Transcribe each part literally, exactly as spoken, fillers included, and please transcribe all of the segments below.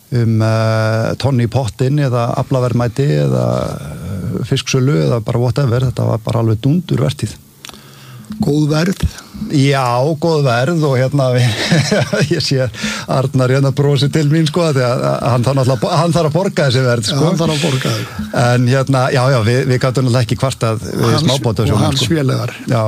um uh, tonni í pottin eða aflaverðmæti eða uh, fisksölu eða bara whatever, þetta var bara alveg dundur vertíð. Góð verð? Já, góð verð og hérna ég sé Arnar hérna brosi til mín sko því að hann þarf náttúrulega hann þarf að borga þessi verð sko. Já, hann þarf að borga þessi. En hérna, já, já, við, við gátum náttúrulega ekki kvartað við smábátasjómenn. Og hans félagar. Já.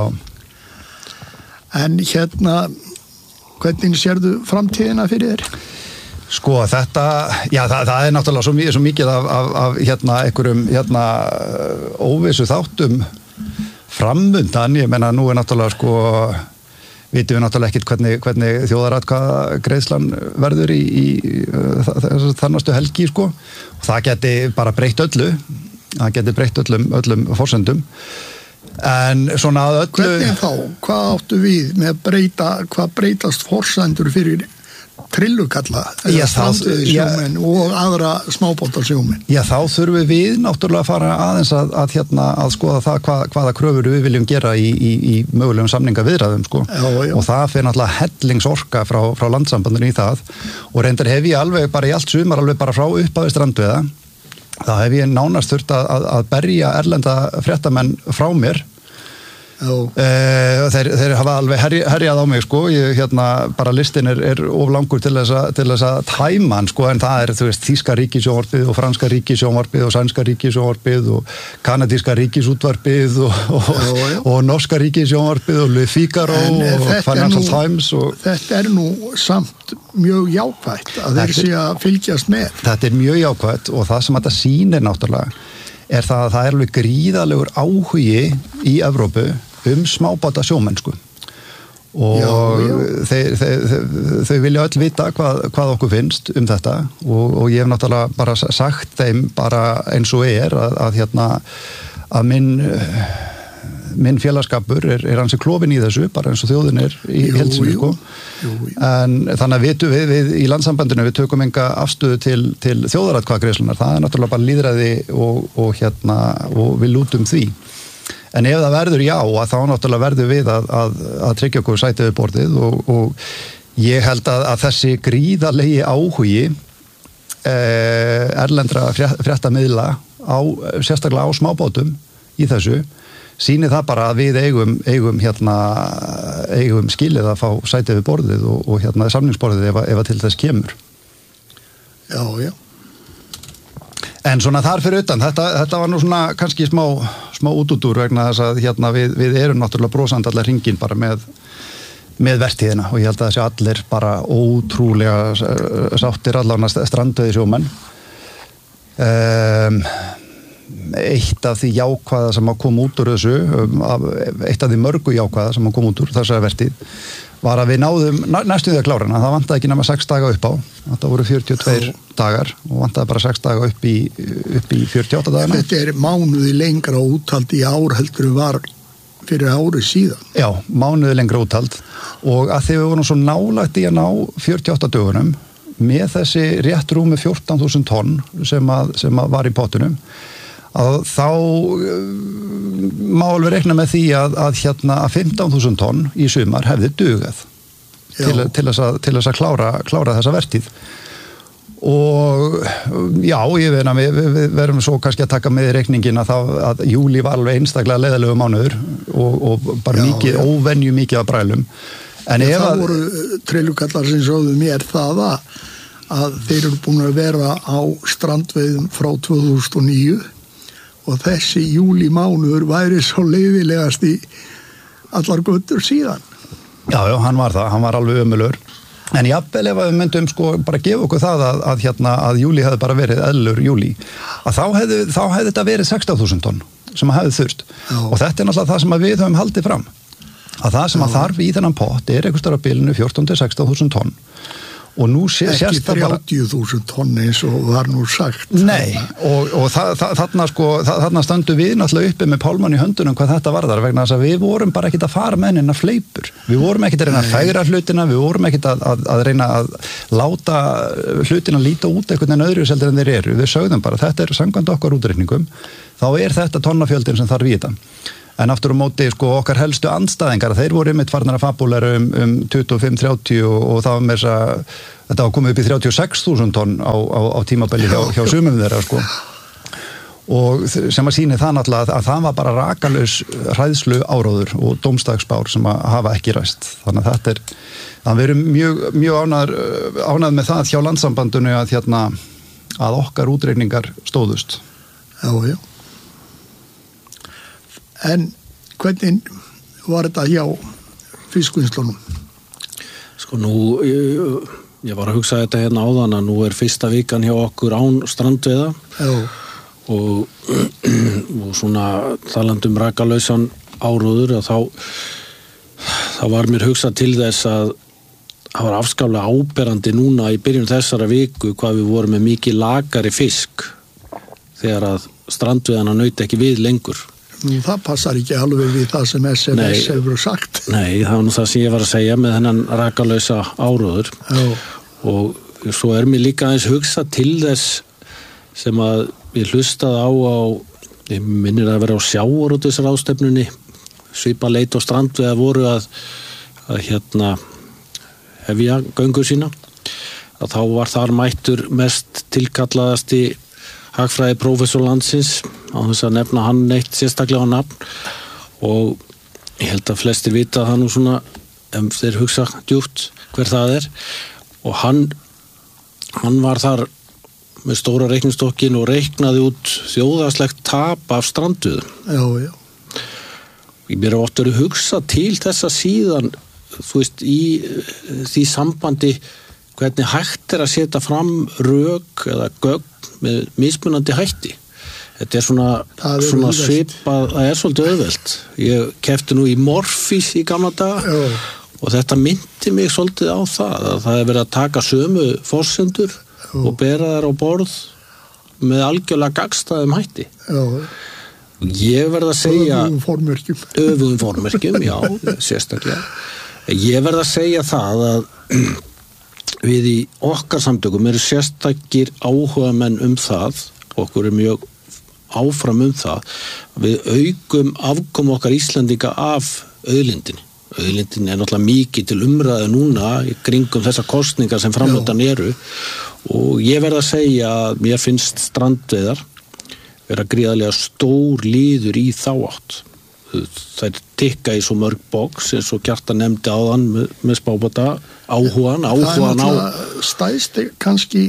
En hérna, hvernig sérðu framtíðina fyrir þér? Sko þetta, já það, það er náttúrulega svo, svo mikið af, af, af hérna einhverjum hérna óvissu þáttum framundan, ég menna nú er náttúrulega sko, vitum við náttúrulega ekkert hvernig, hvernig þjóðaratkvæðagreiðslan verður í, í þannastu helgi sko, og það geti bara breytt öllu, það geti breytt öllum, öllum forsendum, en svona að öllu... Hvernig þá? Hvað áttu við með að breyta, hvað breytast forsendur fyrir trillukalla eða strandveiðisjómenn og aðra smábátasjómenn? Já, þá þurfum við náttúrulega að fara aðeins að, að, hérna, að skoða það hvað, hvaða kröfur við viljum gera í, í, í mögulegum samningaviðræðum sko. Já, já. Og það fyrir náttúrulega hellingsorka frá, frá landssambandinu í það og reyndar hef ég alveg bara í allt sumar alveg bara frá upphafi strandveiða þá hef ég nánast þurft að, að, að berja erlenda fréttamenn frá mér. Uh, þeir, þeir hafa alveg herj, herjað á mig sko, ég, hérna, bara listin er, er of langur til þess að, til þess að tæma hann sko, en það er, þú veist, þýska ríkissjónvarpið og franska ríkissjónvarpið og sænska ríkissjónvarpið og kanadíska ríkisútvarpið og, og, já, já. og norska ríkissjónvarpið og Le Figaro og Financial nú, Times og... Þetta er nú samt mjög jákvætt að þeir sé að fylgjast með. Þetta er mjög jákvætt og það sem þetta sýnir náttúrulega er það að það er alveg gríðalegur áhugi í Evrópu um smábáta sjómennsku og já, já. Þeir, þeir, þeir, þau vilja öll vita hvað, hvað okkur finnst um þetta og, og ég hef náttúrulega bara sagt þeim bara eins og er að, að, hérna, að minn, minn félagskapur er, er hansi klofin í þessu bara eins og þjóðin er í heilsinni sko. En þannig að vitum við, við í landssambandinu við tökum enga afstöðu til, til þjóðaratkvæðagreiðslunnar, það er náttúrulega bara lýðræði og, og, hérna, og við lútum því. En ef það verður já, að þá náttúrulega verður við að, að, að tryggja okkur sætið við borðið og, og ég held að, að þessi gríðarlegi áhugi eh, erlendra fréttamiðla á, sérstaklega á smábátum í þessu, sýnir það bara að við eigum, eigum, hérna, eigum skilið að fá sætið við borðið og, og hérna samningsborðið ef, ef að til þess kemur. Já, já. En svona þar fyrir utan, þetta, þetta var nú svona kannski smá, smá útútur vegna þess að hérna við, við erum náttúrulega brosandi allar hringin bara með, með vertíðina og ég held að þessi allir bara ótrúlega sáttir allavega strandveiði sjómenn. Um, eitt af því jákvæða sem að koma út úr þessu, eitt af því mörgu jákvæða sem að koma út úr þessari vertíð var að við náðum næstu því að klára hana, það vantaði ekki nema sex daga upp á, þetta voru fjörutíu og tveir dagar og vantaði bara sex daga upp í, upp í fjörutíu og átta dagana. Þetta er mánuði lengra úthald í ár heldur var fyrir árið síðan. Já, mánuði lengra úthald og að því við vorum svo nálægt í að ná fjörutíu og átta dögunum með þessi rétt rúmi fjórtán þúsund tonn sem, að, sem að var í pottunum að þá má alveg rekna með því að, að, hérna, að fimmtán þúsund tonn í sumar hefði dugað til, til þess að, til þess að klára, klára þessa vertíð og já, ég veit að við, við verum svo kannski að taka með í reikningin að, það, að júli var alveg einstaklega leiðilegu mánuður og, og bara já, mikið, já. óvenju mikið af brælum en ef að það voru trillukallar sem sögðu mér það að, að þeir eru búin að vera á strandveiðum frá tvö þúsund og níu og þessi júli mánuður væri svo leiðilegast í allar götur síðan. Já, já, hann var það, hann var alveg ömurlegur. En jafnvel ef við myndum sko bara gefa okkur það að, að, hérna, að júli hefði bara verið eðlur júli, að þá hefði, þá hefði þetta verið sextán þúsund tonn sem að hefði þurft. Já. Og þetta er náttúrulega það sem við höfum haldið fram. Að það sem Já. Að þarf í þennan pott er einhvers staðar á bilinu fjórtán til sextán þúsund tonn. Og nú sé, ekki þrjátíu þúsund tonn eins og var nú sagt. Nei, og, og þa, þa, þarna, sko, þa, þarna standu við náttúrulega uppi með pálmann í höndunum hvað þetta varðar vegna þess að við vorum bara ekkit að fara með henni fleipur. Við vorum ekkit að reyna að fegra hlutina, við vorum ekkit að, að, að reyna að láta hlutina líta út einhvern veginn öðru seldur en þeir eru. Við sögðum bara, þetta er samkvæmt okkar útreikningum, þá er þetta tonnafjöldin sem þarf í þetta. en aftur á móti sko okkar helstu andstæðingar, þeir voru einmitt farnar að fabúlera um, um tuttugu og fimm til þrjátíu og, og það var með þess að þetta var komið upp í þrjátíu og sex þúsund tonn á, á, á tímabili hjá, hjá sumum þeirra sko. Og sem að sýni það náttúrulega að, að það var bara rakalaus hræðslu áróður og dómstagsspár sem að hafa ekki ræst. Þannig að þetta er, að við erum mjög, mjög ánægð, ánægð með það hjá landssambandinu að, hérna, að okkar útreikningar stóðust. Já, já. En hvernig var þetta hjá fiskvinnslunum? Sko nú, ég, ég var að hugsa þetta hérna áðan að nú er fyrsta vikan hjá okkur án strandveiða. Já. Og, og svona talandum rakalausan áróður að þá þá var mér hugsað til þess að það var afskaplega áberandi núna í byrjun þessara viku hvað við vorum með mikið lakari fisk þegar að strandveiðana naut ekki við lengur. Nú, það passar ekki alveg við það sem S M S hefur sagt. Nei, það var nú það sem ég var að segja með þennan rakalausa áróður. Já. Og svo er mér líka aðeins hugsað til þess sem að ég hlustaði á á, ég minnir að vera á sjávarútvegsráðstefnunni, svipa leit og strandveiða voru að, að hérna hefja göngu sína, að þá var þar mættur mest tilkallaðasti hagfræði prófessor landsins, á þess að nefna hann neitt sérstaklega á nafn, og ég held að flestir vita það nú svona, ef þeir hugsa djúpt hver það er, og hann, hann var þar með stóra reiknistokkin og reiknaði út þjóðarslegt tap af strandveiðum. Já, já. Ég mér átt að hugsa til þessa síðan, þú veist, í því sambandi hvernig hægt er að setja fram rök eða gögn með mismunandi hætti. Þetta er svona, er svona svipað, það er svolítið auðvelt. Ég keypti nú í Morfís í gamla daga já. Og þetta myndi mig svolítið á það, að það er verið að taka sömu forsendur og bera þær á borð með algjörlega gagnstæðum hætti. Já. Ég verð að segja öfugum formerkjum. öfugum formerkjum, já, sérstaklega. Ég verð að segja það að við í okkar samtökum eru sérstakir áhugamenn um það, okkur er mjög áfram um það, við aukum afkomu okkar Íslendinga af auðlindinni. Auðlindin er náttúrulega mikið til umræðu núna í kringum þessar kosningar sem framöndan eru, og ég verð að segja að mér finnst strandveiðar vera gríðarlega stór liður í þá átt. Þær tikka í svo mörg box eins og Kjartan nefndi áðan með, með spábáta áhugan, áhugan á... Það er stæðst kannski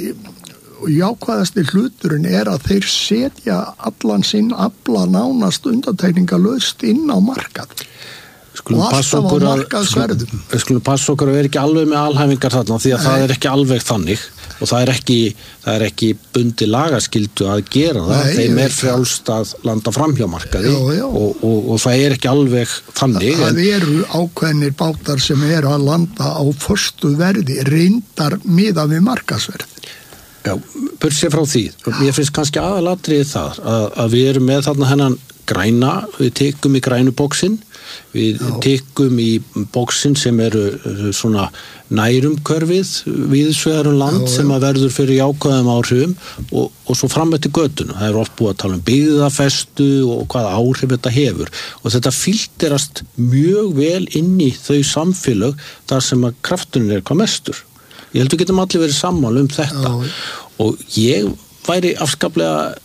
jákvæðasti hluturinn er að þeir setja allan sinn afla nánast undantekningarlaust inn á markað. Skulum passa okkur að skulum passa okkur að vera ekki alveg með alhæfingar þarna, því að Nei. Það er ekki alveg þannig og það er ekki, það er ekki bundi lagaskyldu að gera það. Nei, þeim er frjálst að landa framhjá markaði já, já. Og, og, og það er ekki alveg þannig. Það en... eru ákveðnir bátar sem eru að landa á förstu verði, reyndar miða við markaðsverð. Já, burtséð frá því. Mér finnst kannski aðalatriðið þar að, að við erum með þarna hennan græna, við tekum í grænu bóksinn, við Já. tekum í bóksinn sem eru svona nærumkörfið víðsvegarum land Já, sem að verður fyrir jákvæðum áhrifum og, og svo fram eftir götuna. Það er oft búið að tala um byggðafestu og hvaða áhrif þetta hefur og þetta filterast mjög vel inn í þau samfélög þar sem að krafturinn er hvað mestur. Ég held að við getum allir verið sammála um þetta Já. Og ég væri afskaplega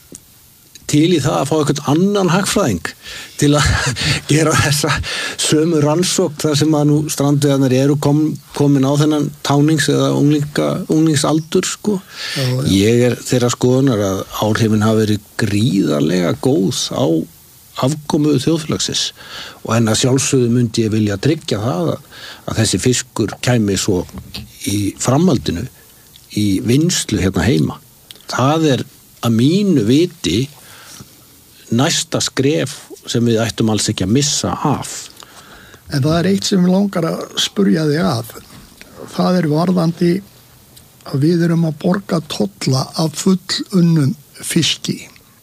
til í það að fá eitthvað annan hagfræðing til að gera þessa sömu rannsókn þar sem að nú strandveiðarnir eru kom, komin á þennan tánings eða unglinga, unglingsaldur sko. Já, já. Ég er þeirra skoðunar að áhrifin hafa verið gríðarlega góð á afkomu þjóðfélagsins og en að sjálfsögðu myndi ég vilja tryggja það að, að þessi fiskur kæmi svo í framhaldinu í vinnslu hérna heima. Það er að mínu viti næsta skref sem við ættum alls ekki að missa af. En það er eitt sem við langar að spurja þig að. Það er varðandi að við erum að borga tolla af fullunnum fiski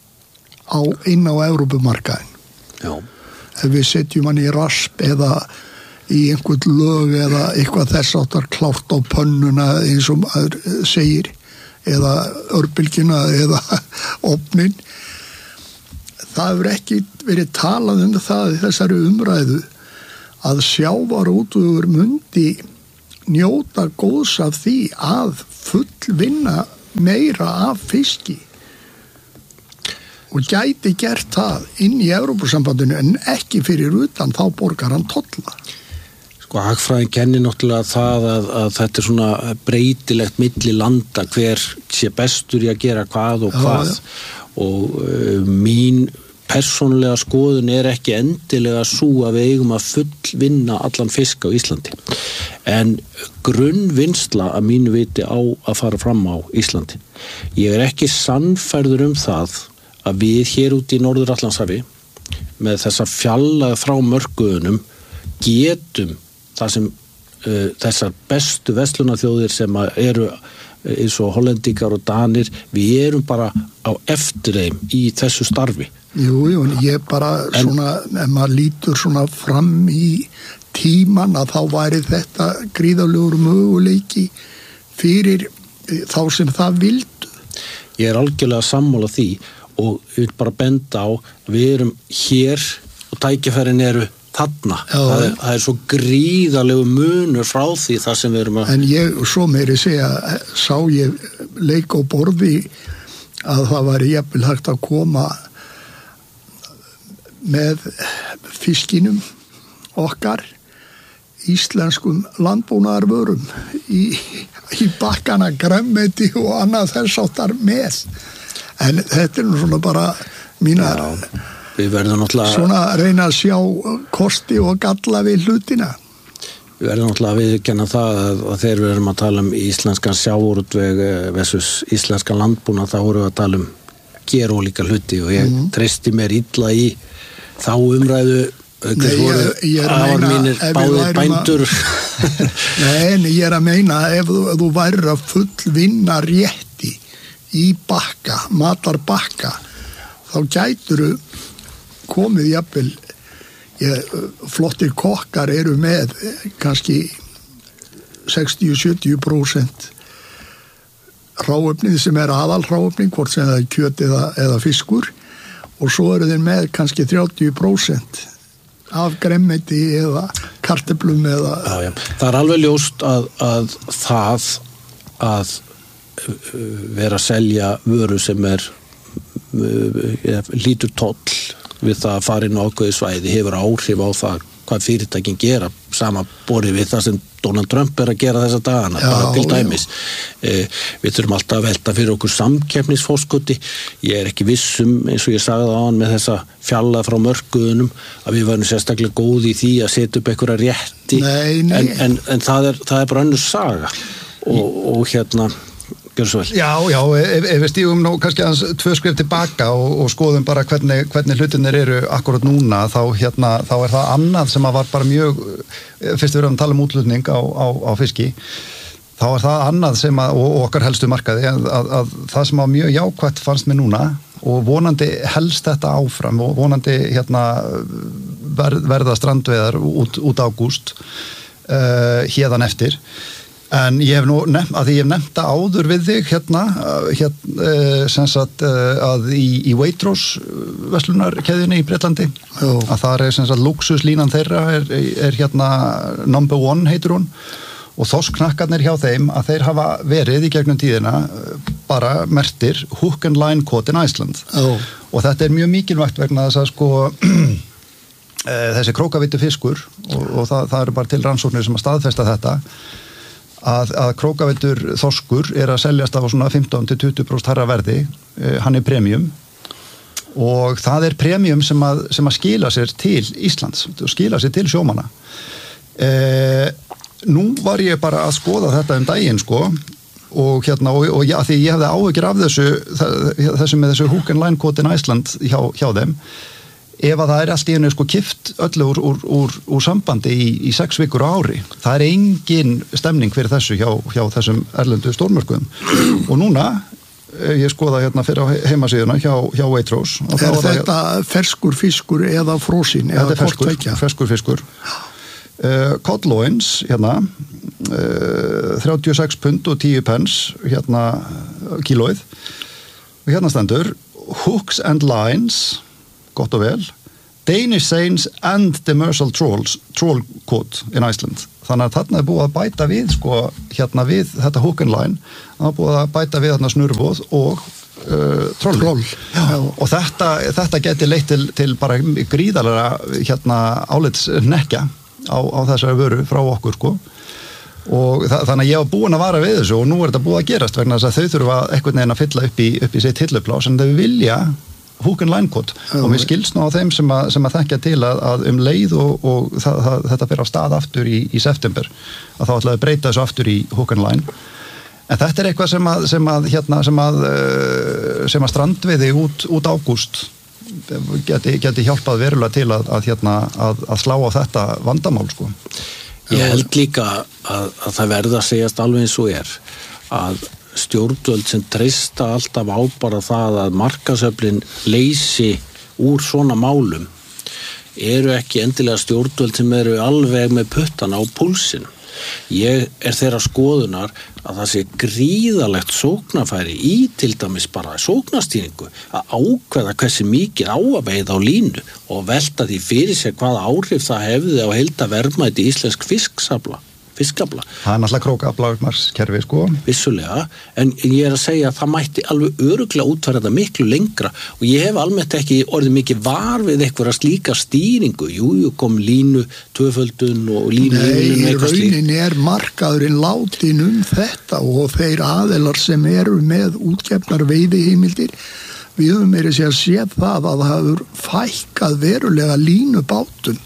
á, inn á Evrópumarkaðin. Já. Ef við setjum hann í rasp eða í einhvern lög eða eitthvað þess áttar klárt á pönnuna eins og maður segir eða örbylgjuna eða ofnin. það hefur ekki verið talað um það í þessari umræðu að sjávarútvegur mundi njóta góðs af því að fullvinna meira af fiski og gæti gert það inn í Evrópusambandinu en ekki fyrir utan, þá borgar hann tolla. Sko hagfræðin kennir náttúrulega það að, að þetta er svona breytilegt milli landa, hver sé bestur í að gera hvað og hvað. Já, já. Og uh, mín persónulega skoðun er ekki endilega sú að við eigum að fullvinna allan fisk á Íslandi. En grunnvinnsla að mínu viti á að fara fram á Íslandi. Ég er ekki sannfærður um það að við hér út í Norður-Atlantshafi með þessa fjallaði frá mörkuðunum getum það sem uh, þessar bestu verslunarþjóðir sem eru eins og Hollendingar og Danir, við erum bara á eftir þeim í þessu starfi. Jú, jú, en ég bara en, svona, ef maður lítur svona fram í tíman að þá væri þetta gríðarlegur möguleiki fyrir þá sem það vildu. Ég er algjörlega sammála því og við bara benda á við erum hér og tækifærin eru þarna. Það er, það er svo gríðarlegu munur frá því það sem við erum að... En ég, svo meiri segja, sá ég leik á borði að það væri jafnvel hægt að koma með fiskinum okkar íslenskum landbúnaðarvörum í, í bakkana grænmeti og annað þess áttar með. En þetta er nú svona bara mínar... Já. Við verðum náttúrulega... Svona reyna að sjá kosti og galla við hlutina. Við verðum náttúrulega að viðurkenna það að, að þegar við erum að tala um íslenskan sjávarútveg versus íslenskan landbúnað, þá erum við að tala um gerólíka hluti og ég mm. treysti mér illa í þá umræðu Nei, ég, ég er að meina ef við værum að Nei, en ég er að meina ef þú, ef þú værir að fullvinna rétti í bakka, matarbakka, þá gæturu komið jafnvel ég, flottir kokkar eru með kannski sextíu til sjötíu prósent hráefnið sem er aðal hráefning, hvort sem það er kjöt eða, eða fiskur og svo eru þeir með kannski þrjátíu prósent af gremmeti eða kartöflum eða... Já, já. Það er alveg ljóst að, að það að vera að selja vöru sem er lítur toll við það að fara inn á ákveði svæði hefur áhrif á það hvað fyrirtækin gera sama borið við það sem Donald Trump er að gera þessa dagana, já, bara til dæmis eh, við þurfum alltaf að velta fyrir okkur samkeppnisfórskuti, ég er ekki vissum eins og ég sagði á hann með þessa fjalla frá mörkuðunum að við varum sérstaklega góði í því að setja upp einhverja rétti nei, nei. en, en, en það, er, það er bara önnur saga og, og hérna Já, já, ef, ef við stígum nú kannski aðeins tvö skrif tilbaka og, og skoðum bara hvernig, hvernig hlutinir eru akkurat núna, þá, hérna, þá er það annað sem að var bara mjög, fyrst við erum að tala um útlutning á, á, á fiski, þá er það annað sem að, og okkar helstu markaði, að, að, að það sem að mjög jákvætt fannst mér núna og vonandi helst þetta áfram og vonandi hérna, ver, verða strandveiðar út, út ágúst uh, hérðan eftir. En ég hef nú nefnt, að ég hef nefnt það áður við þig hérna, hérna sem sagt að í, í Waitrose verslunarkeðjunni í Bretlandi, Jó. Að það er sem sagt luxuslínan þeirra er, er hérna number one heitur hún og þorskknakkarnir hjá þeim að þeir hafa verið í gegnum tíðina bara mertir hook and line caught in Iceland Jó. Og þetta er mjög mikilvægt vegna þess að sko þessi krókavítu fiskur og, og það, það eru bara til rannsóknir sem að staðfesta þetta að, að krókaveitur þorskur er að seljast á svona fimmtán til tuttugu prósent hærra verði, eh, hann er premium og það er premium sem að, sem að skila sér til Íslands, skila sér til sjómanna. Eh, nú var ég bara að skoða þetta um daginn sko og hérna, og, og já, því ég hefði áhyggjur af þessu, þessu með þessu hook and line caught in Iceland hjá, hjá þeim, ef að það er allt í einu sko kipt öllu úr, úr, úr, úr sambandi í, í sex vikur á ári. Það er engin stemning fyrir þessu hjá, hjá þessum erlendu stórmörkuðum. Og núna, ég skoða hérna fyrir á heimasíðuna hjá, hjá Waitrose. Er þetta hér... ferskur fiskur eða frosin? Þetta er ferskur, ferskur fiskur. Uh, cod loins, hérna, uh, þrjátíu og sex pund og tíu pence, hérna, kílóið. Og hérna stendur, hooks and lines, gott og vel, Danish Saints and Demersal Trolls, Troll Code in Iceland. Þannig að þarna er búið að bæta við, sko, hérna við þetta hook and line, það er búið að bæta við þarna snurvoð og uh, troll. Troll. Já. Og þetta, þetta geti leitt til, til bara gríðarlega hérna álitsnekkja á, á þessari vöru frá okkur, sko. Og það, þannig að ég var búin að vara við þessu og nú er þetta búið að gerast vegna þess að þau þurfa einhvern veginn að fylla upp í, upp í sitt hilluplás en þau vilja hook and line code oh, og mér skilst nú á þeim sem að, sem að þekkja til að, að um leið og, og það, það, þetta fyrir á stað aftur í, í september að þá ætlaði að breyta þessu aftur í hook and line en þetta er eitthvað sem að, sem að, hérna, sem að, sem að strandveiði út, út ágúst geti, geti hjálpað verulega til að, að, hérna, að, að slá á þetta vandamál sko. Ég held líka að, að það verða að segjast alveg eins og er að stjórnvöld sem treysta alltaf á bara það að markaðsöflin leysi úr svona málum eru ekki endilega stjórnvöld sem eru alveg með puttana á púlsinn. Ég er þeirra skoðunar að það sé gríðalegt sóknarfæri í til dæmis bara sóknarstýringu að ákveða hversu mikið á að veiða á línu og velta því fyrir sér hvaða áhrif það hefði á heildarverðmæti íslensk fiskafla. fiskafla. Það er náttúrulega krókaaflamarkskerfi sko. Vissulega, en ég er að segja að það mætti alveg örugglega útfæra þetta miklu lengra og ég hef almennt ekki orðið mikið var við eitthvað slíka stýringu. Jú, jú, kom línu, tvöföldun og línu Nei, í rauninni er markaðurinn látin um þetta og þeir aðilar sem eru með útgefnar veiðiheimildir við höfum meira að segja það að það hefur fækkað verulega línubátum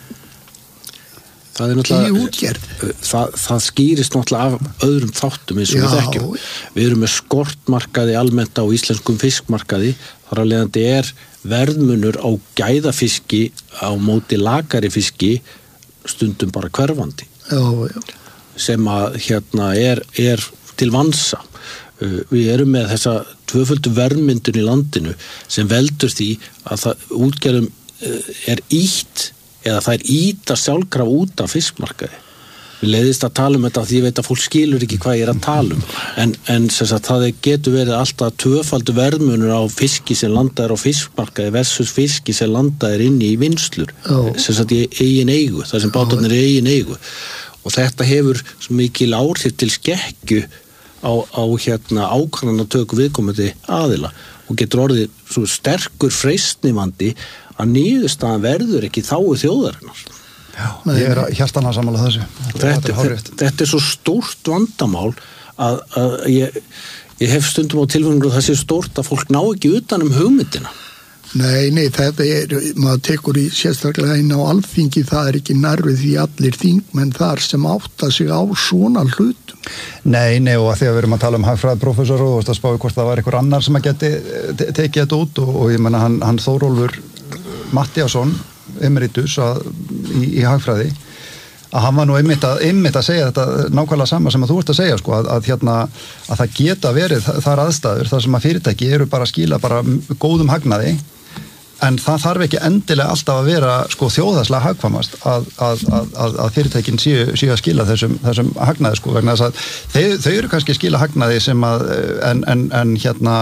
Það er náttúrulega, það, það skýrist náttúrulega af öðrum þáttum eins og við þekkjum. Við erum með skortmarkaði almennt á íslenskum fiskmarkaði, þar að leiðandi er verðmunur á gæðafiski á móti lakari fiski stundum bara hverfandi. Já, já. Sem að hérna er, er til vansa. Við erum með þessa tvöföldu verðmyndun í landinu sem veldur því að það útgerðum er ítt eða það er íta sjálfkraf út af fiskmarkaði. Við leiðist að tala um þetta því ég veit að fólk skilur ekki hvað ég er að tala um. En, en sem sagt, það getur verið alltaf tvöfaldu verðmunur á fiski sem landað er á fiskmarkaði versus fiski sem landað er inni í vinslur. Oh. Sem sagt, í eigin eigu, það sem bátarnir er eigin eigu. Og þetta hefur svo mikil áhrif til skekkju á, á hérna, ákvarðanatöku viðkomandi aðila og getur orðið svo sterkur freistnivandi að niðurstaðan verður ekki þáu þjóðarinnar. Já, ég er hjartanlega sammála þessu. Þetta, þetta, þetta, þetta er svo stórt vandamál að, að ég, ég hef stundum á tilfengur að það sé stórt að fólk ná ekki utan um hugmyndina. Nei, nei, þetta er, maður tekur í sérstaklega inn á alþingi, það er ekki nærvið því allir þingmenn þar sem átta sig á svona hlutum. Nei, nei, og þegar við erum að tala um hagfræðiprófessor og það spáði hvort það var einhver annar sem að geti te tekið þetta út og, og ég menna hann, hann Þórólfur Matthíasson, emeritus að, í, í hagfræði, að hann var nú einmitt að, einmitt að segja þetta nákvæmlega sama sem að þú ert að segja, sko, að, að, hérna, að það geta verið þar aðstæður, þar sem að fyrirtæki eru bara að skila bara góðum hagnaði, en það þarf ekki endilega alltaf að vera sko, þjóðhagslega hagkvæmast að, að, að, að fyrirtækin séu, séu að skila þessum, þessum hagnaði, sko, vegna þess að þau, þau eru kannski að skila hagnaði sem að, en, en, en hérna,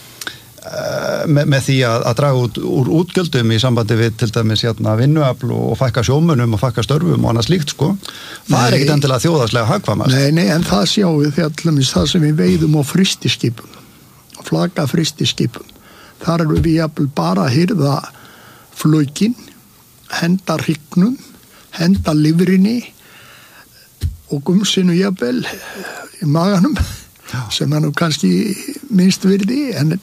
Með, með því að, að draga út úr útgjöldum í sambandi við til dæmis hérna, vinnuafl og fækka sjómunum og fækka störfum og annað slíkt sko. Það nei, er ekkert endilega þjóðhagslega hagkvæmast. Nei, nei, en það sjáum við þegar það sem við veiðum á fristiskipum, flagga fristiskipum. Þar erum við jafnvel bara að hirða flökin, henda hryggnum, henda livrinni og gumsinu jafnvel í maganum, Já. Sem er nú kannski minnst virði, en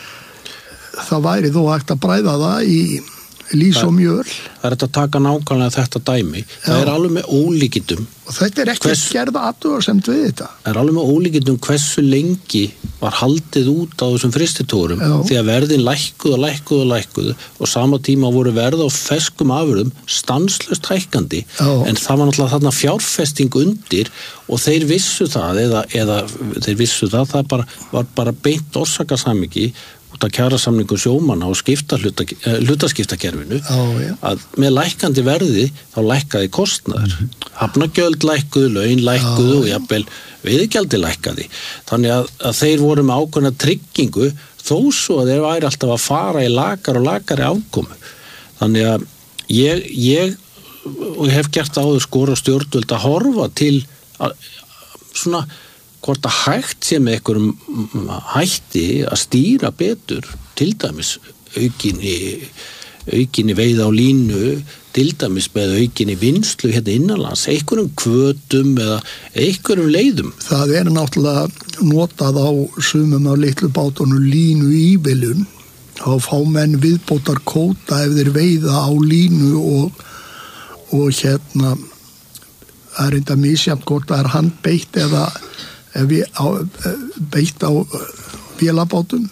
það væri þó hægt að bræða það í lýs og mjöl. Það er þetta að taka nákvæmlega þetta dæmi. Það Já. Er alveg með ólíkindum. Og þetta er ekki hvers, gerða athugasemd við þetta. Það er alveg með ólíkindum hversu lengi var haldið út á þessum fristitórum því að verðin lækkuð og lækkuð og lækkuð og sama tíma voru verð á feskum afurðum stanslaust hækkandi Já. En það var náttúrulega þarna fjárfesting undir og þeir vissu það eða, eða þeir vissu það, það bara, var bara beint orsakasamhengi út af kjarasamningu sjómanna og skipta hluta, hlutaskiptakerfinu oh, að með lækkandi verði þá lækkaði kostnaður. Mm-hmm. Hafnagjöld lækkuðu, laun lækkuðu oh, og jafnvel veiðigjaldi lækkaði. Þannig að, að þeir voru með ákveðna tryggingu þó svo að þeir væri alltaf að fara í lakar og lakari afkomu. Þannig að ég, ég og ég hef gert áður skora stjórnvöld að horfa til að, svona hvort að hægt sé með einhverjum hætti að stýra betur til dæmis aukinni aukinni veiða á línu, til dæmis með aukinni vinslu hérna innanlands, einhverjum kvötum eða einhverjum leiðum. Það er náttúrulega notað á sumum af litlu bátunum línu ívilun, þá fá menn viðbótar kóta ef þeir veiða á línu og, og hérna það er enda misjafnt hvort það er handbeitt eða ef við á, beitt á vélabátum.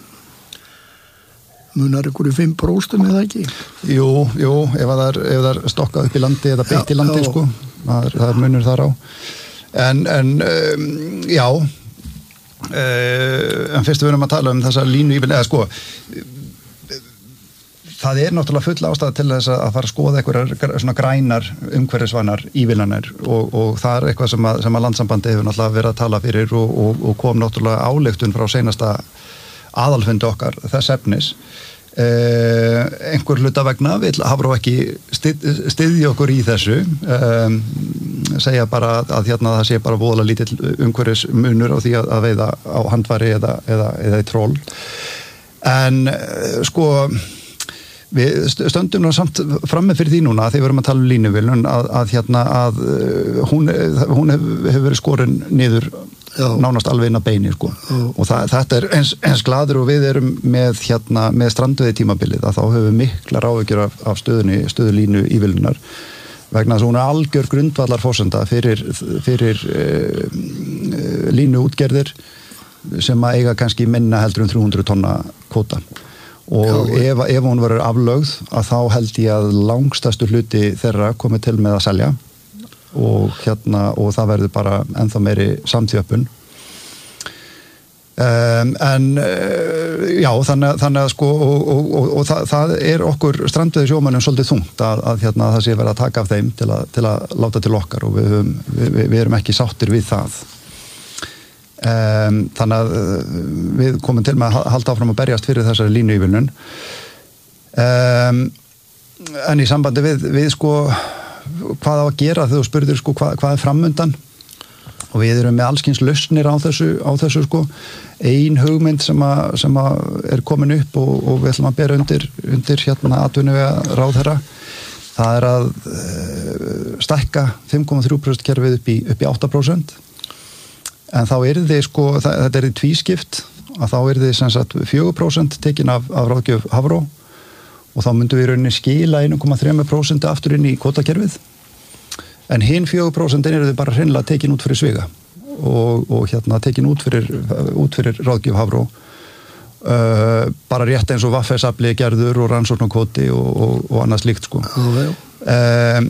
Munar ykkur í fimm prósent eða ekki? Jú, jú, ef það er, ef það er stokkað upp í landi eða beitt í landi, já. Sko, það er, það er munur þar á. En, en um, já, uh, en fyrst við erum að tala um þessa línu íbyrn, eða sko, það er náttúrulega full ástæða til þess að fara að skoða einhverjar svona grænar umhverfisvænar ívilnanir og, og það er eitthvað sem að, sem að landssambandi hefur náttúrulega verið að tala fyrir og, og, og kom náttúrulega ályktun frá seinasta aðalfundi okkar þess efnis. Eh, einhver hluta vegna vill Hafró ekki styð, styðja okkur í þessu, eh, segja bara að hérna það sé bara voðalega lítill umhverfis munur á því að, að veiða á handfæri eða, eða, eða í troll. En sko við stöndum nú samt framme fyrir því núna þegar við erum að tala um línuvilun að, að hérna að hún, hún hefur hef verið skorin niður Já. Nánast alveg inn að beini sko. Og það, þetta er eins, eins gladur og við erum með hérna með strandveiði tímabilið að þá höfum við miklar áhyggjur af, af stöðunni, stöðulínu ívilnunar vegna þess að hún er algjör grundvallar forsenda fyrir, fyrir uh, línu útgerðir sem að eiga kannski minna heldur um þrjú hundruð tonna kvóta og Já, ef, ef hún verður aflögð að þá held ég að langstæstu hluti þeirra komið til með að selja og hérna og það verður bara ennþá meiri samþjöppun um, en uh, já þannig, þannig að sko og, og, og, og það, það er okkur strandveiði sjómönnum svolítið þungt að, að hérna það sé verið að taka af þeim til að, til að láta til okkar og við, höfum, við, við erum ekki sáttir við það um, þannig að við komum til með að halda áfram að berjast fyrir þessari línuívilnun um, en í sambandi við, við sko hvað á að gera þegar þú spurðir sko hvað, hvað er framundan og við erum með allskyns lausnir á þessu, á þessu sko ein hugmynd sem að, sem að er komin upp og, og við ætlum að bera undir, undir hérna atvinnuvega ráðherra það er að uh, stækka fimm komma þrjú prósent kerfið upp í, upp í átta prósent en þá er þið sko, það, þetta er í tvískipt að þá er þið sem sagt fjögur prósent tekin af, af ráðgjöf Hafró og þá myndum við í rauninni skila einn komma þrjú prósent aftur inn í kvótakerfið en hinn fjögur prósent eru þau bara hreinlega tekin út fyrir sviga og, og hérna tekin út fyrir, út fyrir ráðgjöf Hafró uh, bara rétt eins og vaffesafli gerður og rannsóknarkvóti og, og, og annað slíkt sko uh, um,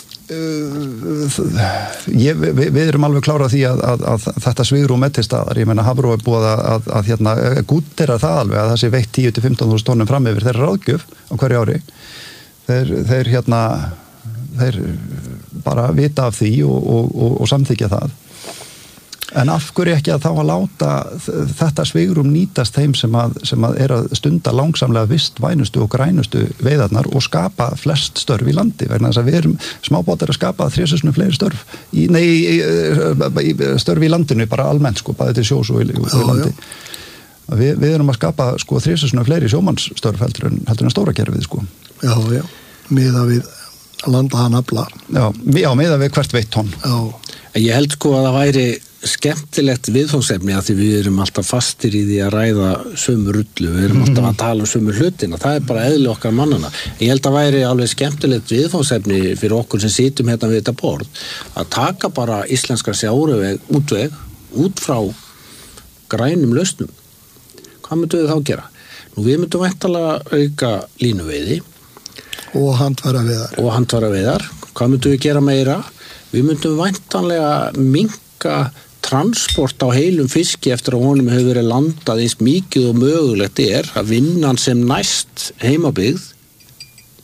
Ég, við, við erum alveg klárað því að, að, að þetta svigrúm er til staðar, ég meina Hafró er búið að, að, að hérna, gúttera það alveg að það sé veitt tíu til fimmtán þúsund tonnum fram yfir þeirra ráðgjöf á hverju ári þeir, þeir hérna þeir bara vita af því og, og, og, og samþykja það en af hverju ekki að þá að láta þetta svigrúm nýtast þeim sem að, sem að er að stunda langsamlega vist vænustu og grænustu veiðarnar og skapa flest störf í landi vegna þess að við erum smábátar að skapa þrisvarsinnum fleiri störf í, nei, í, störf í landinu bara almennt sko, bæði til sjós og í, og í landi við, við erum að skapa sko þrisvarsinnum fleiri sjómannsstörf heldur en, heldur en stóra kerfið sko Já, já, miða við landaðan afla Já, já miða við hvert veitt tonn Já Ég held sko að það væri skemmtilegt viðfangsefni að því við erum alltaf fastir í því að ræða sömu rullu, við erum alltaf að tala um sömu hlutina, það er bara eðli okkar mannana. Ég held að væri alveg skemmtilegt viðfangsefni fyrir okkur sem situm hérna við þetta borð að taka bara íslenska sjávarútveg útveg út frá grænum lausnum. Hvað myndum við þá gera? Nú við myndum væntanlega auka línuveiði og handfæraveiðar. Og handfæraveiðar. Hvað myndum við gera meira? Við myndum væntanlega minnka transport á heilum fiski eftir að honum hefur verið landað eins mikið og mögulegt er að vinna hann sem næst heimabyggð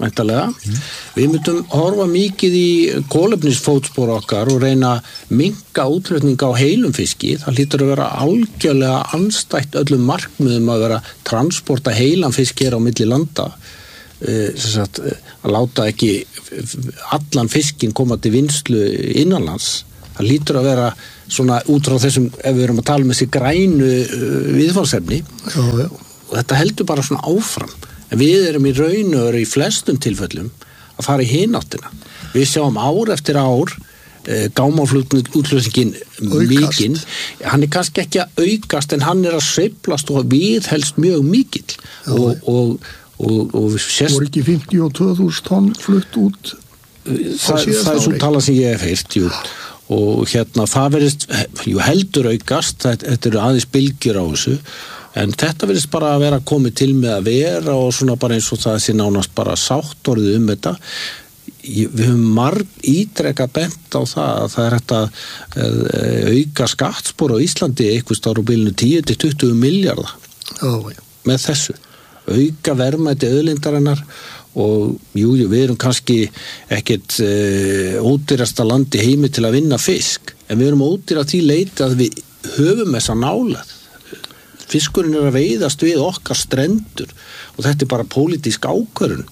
væntanlega. Mm. Við myndum horfa mikið í kolefnisfótspor okkar og reyna að minnka útflutning á heilum fiski. Það hlýtur að vera algjörlega andstætt öllum markmiðum að vera transporta heilan fisk hér á milli landa. Uh, sagt, að láta ekki allan fiskin koma til vinnslu innanlands. Það hlýtur að vera svona út frá þessum, ef við erum að tala um þessi grænu uh, viðfangsefni. Já, já. Og þetta heldur bara svona áfram. En við erum í raun og í flestum tilfellum að fara í hináttina. Við sjáum ár eftir ár e, gámaflutningin mikinn. Hann er kannski ekki að aukast en hann er að sveiflast og viðhelst mjög mikill. Og, og, og, og sérst... Voru ekki fimmtíu og tvö þúsund tonn flutt út? Það, það er svo tala sem ég hef heyrt, jú. Og hérna það verðist, jú heldur aukast, þetta eru aðeins bylgjur á þessu. En þetta verðist bara að vera komið til með að vera og svona bara eins og það sé nánast bara sáttorðið um þetta. Við höfum marg ítrekka bent á það að það er hægt að auka skattspor á Íslandi eitthvað stáru bilinu tíu til tuttugu milljarða oh, ja. Með þessu. Auka verðmæti auðlindarinnar og jú, jú, við erum kannski ekkert uh, ódýrasta landi heimi til að vinna fisk en við erum ódýra því leiti að við höfum þessa nálað. Fiskurinn er að veiðast við okkar strendur og þetta er bara pólitísk ákvörðun.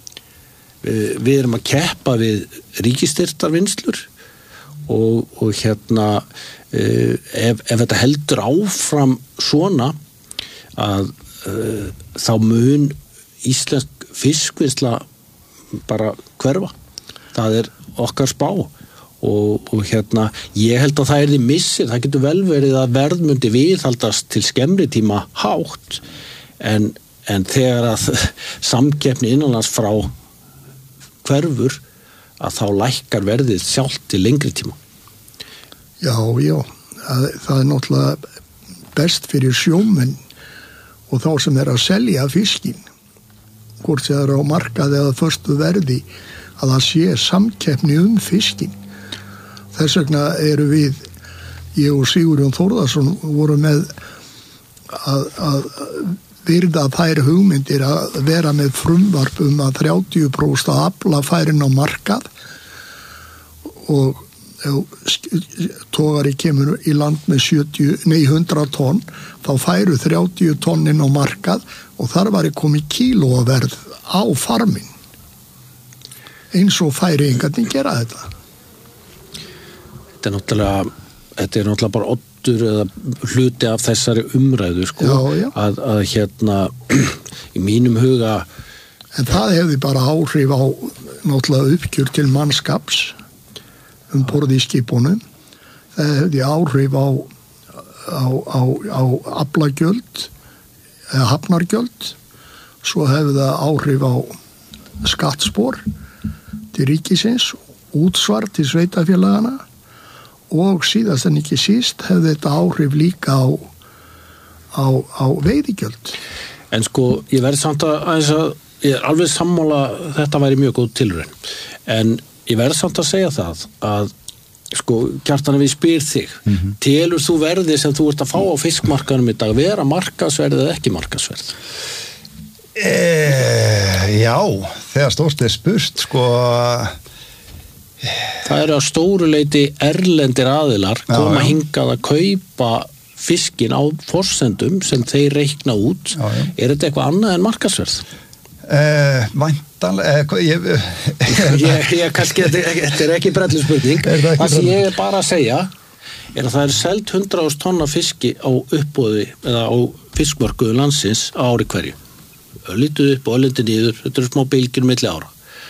Við erum að keppa við ríkisstyrktarvinnslur og, og hérna ef, ef þetta heldur áfram svona að uh, þá mun íslensk fiskvinnsla bara hverfa. Það er okkar spá. Og, og hérna, ég held að það er því missið, það getur vel verið að verðmundi viðhaldast til skemmri tíma hátt en, en þegar að samkeppni innanlands frá hverfur að þá lækkar verðið sjálft til lengri tíma. Já, já, það, það er náttúrulega best fyrir sjómenn og þá sem er að selja fiskin, hvort sem það er á markaði eða förstu verði, að það sé samkeppni um fiskin. Þess vegna eru við, ég og Sigurjón Þórðarsson voru með að, að virða þær hugmyndir að vera með frumvarp um að þrjátíu prósent af afla færin á markað og togari kemur í land með sjötíu, nei hundrað tonn, þá færu þrjátíu tonnin á markað og þar var ég komið kílóverð á farmin. Eins og færi engarnir gera þetta. Þetta er náttúrulega, þetta er náttúrulega bara oddur eða hluti af þessari umræðu sko, já, já. Að, að hérna í mínum huga en það hefði bara áhrif á náttúrulega uppgjör til mannskaps um borð í skipunum. Það hefði áhrif á á, á, á aflagjöld eða hafnargjöld, svo hefði það áhrif á skattspor til ríkisins, útsvar til sveitafélagana og síðast en ekki síst hefði þetta áhrif líka á, á, á veiðigjöld. En sko, ég verði samt að, að ég er alveg sammála, þetta væri mjög góð tilraun, en ég verði samt að segja það að sko, Kjartan, ef ég spyr þig, mm-hmm. telur þú verði sem þú ert að fá á fiskmarkaðnum í dag vera markaðsverð eða ekki markaðsverð? Eh, já, þegar stórt er spurt, sko... Það eru að stóru leiti erlendir aðilar koma já, já. hingað að kaupa fiskin á forsendum sem þeir reikna út. Já, já. Er þetta eitthvað annað en markaðsverð? Eh, væntanlega eh, ég, ég, ég kannski, þetta er ekki brellispurning. Það sem ég er bara að segja er að það er selt hundrað þúsund tonna fiski á uppboði eða á fiskmörkuðu landsins á ári hverju. Öllítið upp og öllítið niður, þetta eru smá bylgjur milli ára.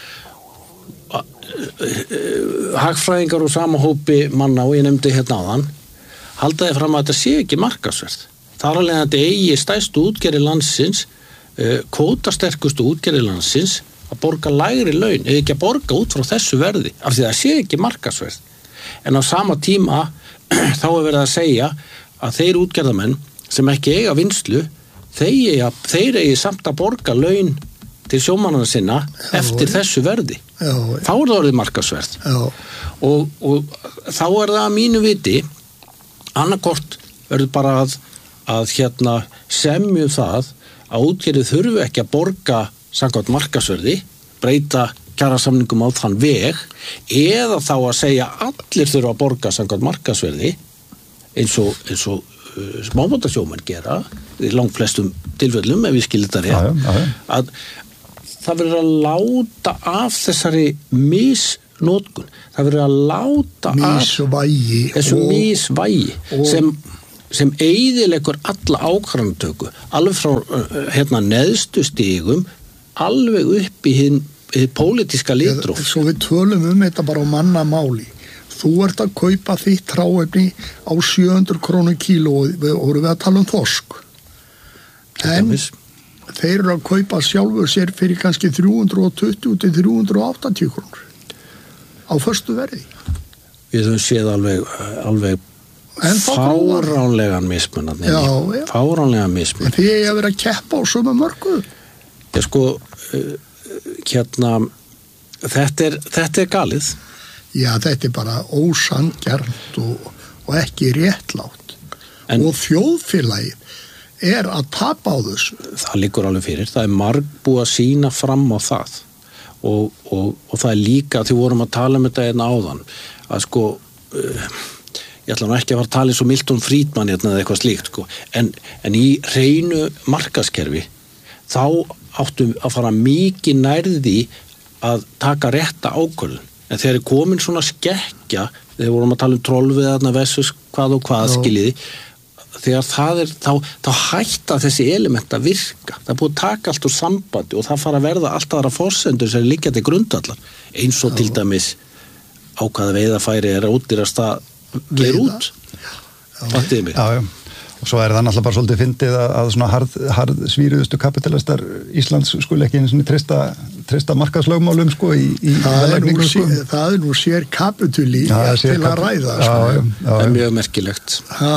Hagfræðingar og sama hópi manna og ég nefndi hérna áðan haldaði fram að þetta sé ekki markaðsverð. Þar alveg að þetta eigi stærstu útgerðir landsins, kvótasterkustu útgerðir landsins að borga lægri laun, eða ekki að borga út frá þessu verði, af því það sé ekki markaðsverð. En á sama tíma þá er verið að segja að þeir útgerðamenn sem ekki eiga vinnslu, þeir eiga, þeir eigi samt að borga laun til sjómannana sinna já, eftir já. Þessu verði. Já, já. Þá er það orðið markaðsverð. Og, og þá er það að mínu viti annarkort verður bara að, að hérna semju það að útgerðið þurfi ekki að borga samkvæmt markaðsverði breyta kjarasamningum á þann veg eða þá að segja allir þurfa að borga samkvæmt markaðsverði eins og, eins og uh, smábátasjómenn gera í langflestum tilfellum ef við skiljum þetta rétt já, já. að það verður að láta af þessari misnotkun það verður að láta misvægi af þessu misvægi sem sem eyðileggur alla ákvarðanatöku alveg frá uh, hérna neðstu stigum alveg upp í hinn pólitíska litróf. Svo við tölum um þetta bara á mannamáli. Þú ert að kaupa þitt hráefni á sjö hundruð krónur kíló og við vorum að tala um þorsk. En þeir eru að kaupa sjálfur sér fyrir kannski þrjú hundruð tuttugu til þrjú hundruð áttatíu krónur á föstu verði. Við höfum séð alveg, alveg fáránlegan mismun já, já. fáránlegan mismun en því ég hef verið að keppa á sömu mörgu ég sko uh, hérna þetta er, þetta er galið já þetta er bara ósanngjarnt og, og ekki réttlátt en, og þjóðfélagið er að tapa á þessu það liggur alveg fyrir, það er marg búið að sína fram á það og, og, og það er líka því vorum að tala um þetta einna áðan að sko uh, ég ætla nú ekki að fara að tala eins og Milton Friedman eða eitthvað slíkt sko. en, en í hreinu markaðskerfi þá áttum að fara mikið nærði að taka rétta ákvörðun en þegar er komin svona skekkja þegar vorum að tala um trollviðarna versus hvað og hvað skiljiði þegar það er, þá, þá hætta þessi element að virka, það er búið að taka allt úr sambandi og það fara að verða allt aðra forsendur sem er liggjandi grundvallar eins og Já. Til dæmis á hvaða veiðafæri er útdýrast að leir út fattiði mig já, já. Og svo er það náttúrulega bara svolítið fyndið að, að svona harð, harð svíruðustu kapitalistar Íslands skuli ekki einu svona treysta, treysta markaðslögmálum sko í, í það, er nú, sko. það er nú sér kapituli ja, til að ræða já, sko. já, já, það er mjög merkilegt ha.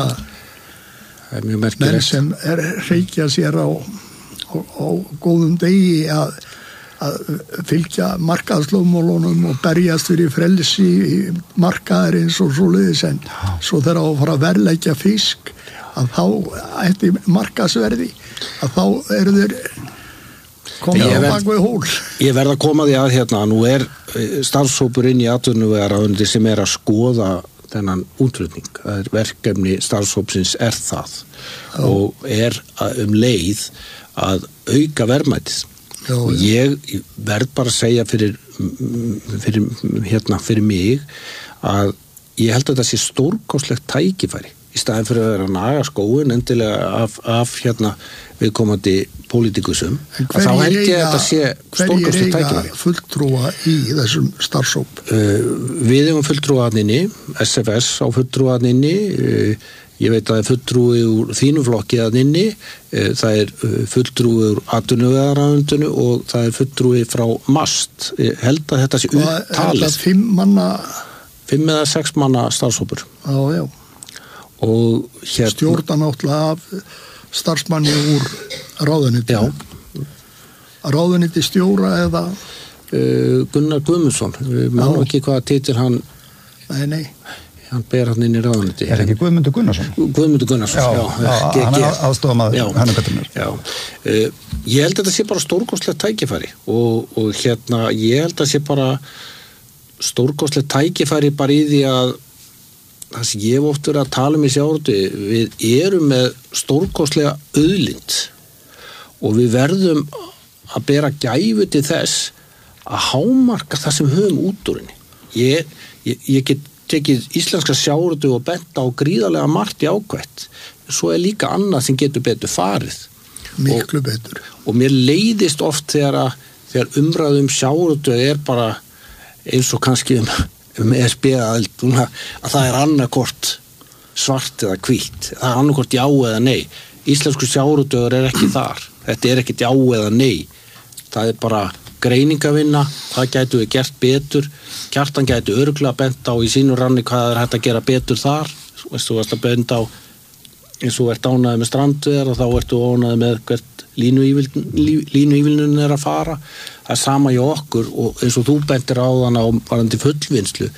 það er mjög merkilegt menn sem er reykja sér á, á, á góðum degi að að fylgja markaðslögmálunum og berjast fyrir frelsi markaðar eins og svoleiðis en Já. Svo þegar að fara að verðleggja fisk að þá eftir markaðsverði að þá eru þeir komið á bakvið hól. Ég verð að koma því að hérna, nú er starfshópur inn í atvinnuvegaráðuneyti sem er að skoða þennan útflutning. Það er verkefni starfshópsins er það Já. Og er um leið að auka verðmætið. Já, já. Ég verð bara að segja fyrir, fyrir, hérna, fyrir mig að ég held að það sé stórkostlegt tækifæri í staðin fyrir að vera að naga skóin endilega af, af hérna, viðkomandi pólitíkusum að þá held ég að þetta sé stórkostlegt tækifæri. Hverjir eiga fulltrúa í þessum starfshóp? Uh, við hefum fulltrúaðninni, S F S á fulltrúaðninni uh, ég veit að það er fulltrúi úr þínu flokki að inni, það er fulltrúi úr atvinnuvegaráðuneytinu og það er fulltrúi frá MAST. Ég held að þetta sé upptalið. Er þetta fimm manna? Fimm eða sex manna starfshópur. Já, já. Og hérna... Stjórna náttúrulega af starfsmanni úr ráðuneytinu. Já. Ráðuneyti stjóra eða? Uh, Gunnar Guðmundsson. Við mannum ekki hvaða titil hann... Nei, nei. Hann ber hann inn í ráðuneyti. Er ekki Guðmundur Gunnarsson? Guðmundur Gunnarsson, já. Já, já hann er aðstofamaður Hannukatrunar. Já, uh, ég held að þetta sé bara stórkostlegt tækifæri og, og hérna, ég held að sé bara stórkostlegt tækifæri bara í því að það sem ég hef oft verið að tala um í sjávarútvegi, við erum með stórkostlega auðlind og við verðum að bera gæfu til þess að hámarka það sem við höfum út úr henni. Ég, ég, ég get tekið íslenska sjávarútveg og bent á gríðarlega margt í ákvætt. Svo er líka annað sem getur betur farið. Miklu betur. Og, og mér leiðist oft þegar, að, þegar umræðum sjávarútveg er bara eins og kannski um, um E S B-aðild að það er annarkort svart eða hvítt. Það er annarkort já eða nei. Íslensku sjávarútvegur er ekki þar. Þetta er ekki já eða nei. Það er bara greiningavinna, hvað gætu við gert betur, Kjartan gætu örugglega bent á í sínu ranni hvað er hægt að gera betur þar, þú varst að benda á eins og ert ánæði með strandveðar og þá ertu ánæði með hvert línuívilnun er að fara, það er sama hjá okkur og eins og þú bentir á þann á varandi fullvinnslu,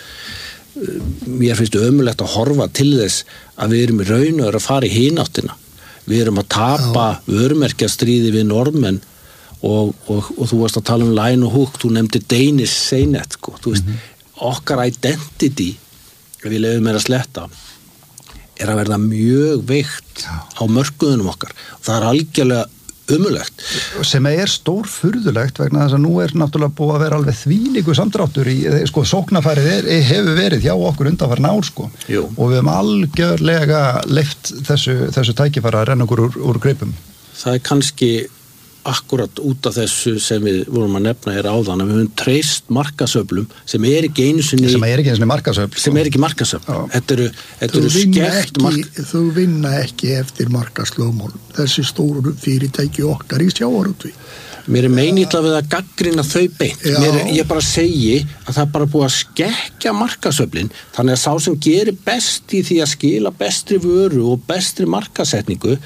mér finnst ömulegt að horfa til þess að við erum í raun og að fara í hináttina, við erum að tapa vörumerkjastríði við norðmenn og, og, og þú varst að tala um line og hook, þú nefndi Danish Seinet sko, þú veist, mm-hmm. okkar identity ef við lefum mér að sletta er að verða mjög veikt Já. Á mörkuðunum okkar og það er algjörlega umulegt. Sem er stór furðulegt vegna þess að nú er náttúrulega búið að vera alveg þvílíku samdráttur í, sko, sóknarfærið er, hefur verið hjá okkur undanfarin ár, sko. Jú. Og við höfum algjörlega leyft þessu, þessu tækifæri að renna okkur úr, úr greipum. Það er kannski akkurat út af þessu sem við vorum að nefna hér áðan að við höfum treyst markasöflum sem er ekki einu sinni sem er ekki einu sinni markasöfl sem er ekki markasöfl þetta eru, þetta eru skekkt mark þú vinna ekki eftir markaslögmál þessi stóru fyrirtæki okkar í sjávarútvegi. Mér er meinilla við að gaggrina þau beint. Mér er, ég bara segi að það er bara búið að skekkja markasöflin þannig að sá sem gerir best í því að skila bestri vöru og bestri markasetningu